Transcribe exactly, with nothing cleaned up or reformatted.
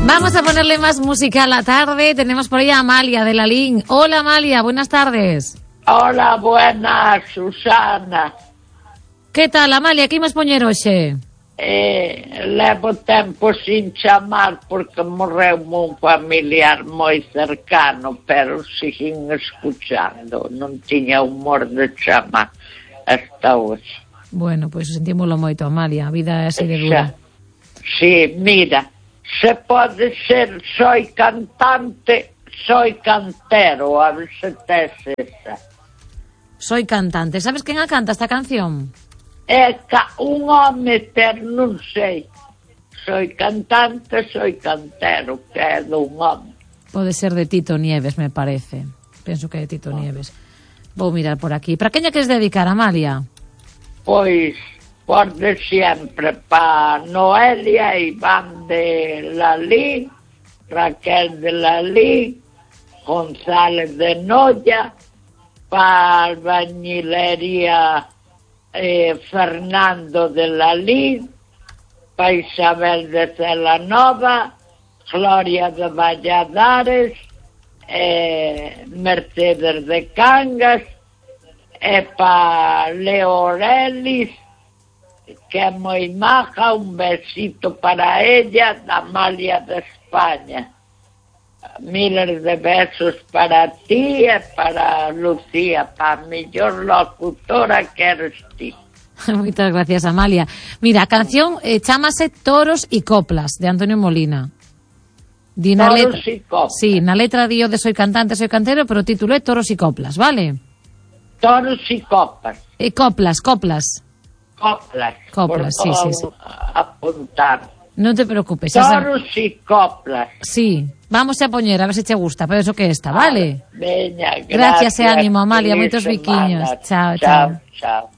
Vamos a ponerle más música a la tarde. Tenemos por ahí a Amalia de la Lin. Hola Amalia, buenas tardes. Hola, buenas, Susana. Que tal, Amalia? Que imos poñer hoxe? Eh, levo tempo sin chamar porque morreu un familiar moi cercano, pero siguen escuchando. Non tiña humor de chamar hasta hoxe. Bueno, pois pues sentímoslo moito, Amalia. A vida é así de dura. Sí, mira, se pode ser soy cantante, soy cantero, a ver se tes esa. Soy cantante. Sabes quen a canta esta canción? É ca un home, pero non sei. Soy cantante, soy cantero, que é dun home. Pode ser de Tito Nieves, me parece. Penso que é de Tito oh. Nieves. Vou mirar por aquí. Para quen lle queres dedicar, Amalia? Pois, por de sempre, pa Noelia, Iván de Lalí, Raquel de Lalí, González de Noya, pa albañilería eh, Fernando de Lalí, pa Isabel de Celanova, Gloria de Valladares, eh, Mercedes de Cangas, e pa Leo Orelis, que é moi maja, un besito para ella, da Amalia de España. Miles de besos para ti e para Lucía, para a mellor locutora que eres ti. Moitas gracias, Amalia. Mira, a canción eh, chámase Toros y Coplas, de Antonio Molina. Di na Toros letra, y Coplas. Sí, na letra dio de Soy cantante, soy cantero, pero o título é Toros y Coplas, vale? Toros y copas. E coplas, coplas. Coplas. Coplas, sí, sí, sí. Apuntar. Non te preocupes. Toros esa... y coplas. Sí, vamos a poñer, a ver se che gusta, pero eso que esta, vale? Veña, gracias. Gracias e ánimo, Amalia, Feliz moitos semana. biquiños. Chao, chao. chao. Chao.